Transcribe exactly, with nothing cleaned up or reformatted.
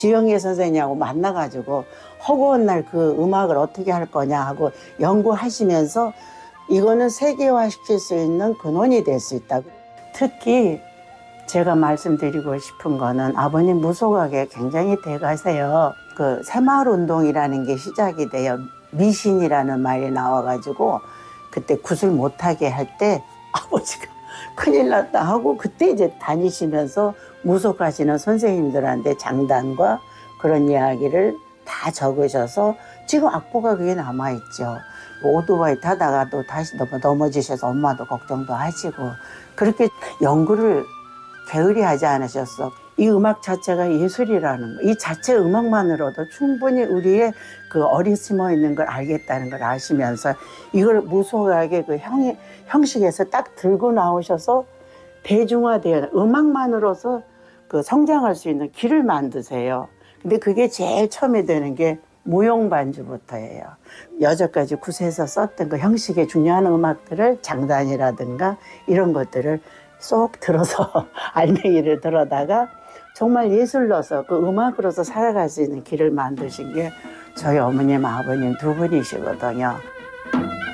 지영애 선생님하고 만나가지고 허구한 날 그 음악을 어떻게 할 거냐 하고 연구하시면서 이거는 세계화시킬 수 있는 근원이 될 수 있다. 특히 제가 말씀드리고 싶은 거는 아버님 무속학에 굉장히 대가세요. 그 새마을운동이라는 게 시작이 돼요. 미신이라는 말이 나와가지고 그때 굿을 못하게 할 때 아버지가 큰일 났다 하고 그때 이제 다니시면서 무속하시는 선생님들한테 장단과 그런 이야기를 다 적으셔서 지금 악보가 그게 남아있죠. 오토바이 타다가 또 다시 넘어지셔서 엄마도 걱정도 하시고 그렇게 연구를 게으리 하지 않으셨어. 이 음악 자체가 예술이라는 거, 이 자체 음악만으로도 충분히 우리의 그 어리 숨어 있는 걸 알겠다는 걸 아시면서 이걸 무속하게 그 형, 형식에서 딱 들고 나오셔서 대중화되어 음악만으로서 그 성장할 수 있는 길을 만드세요. 근데 그게 제일 처음에 되는 게 무용반주부터예요. 여태까지 굿에서 썼던 그 형식의 중요한 음악들을 장단이라든가 이런 것들을 쏙 들어서 알맹이를 들어다가 정말 예술로서 그 음악으로서 살아갈 수 있는 길을 만드신 게 저희 어머님, 아버님 두 분이시거든요.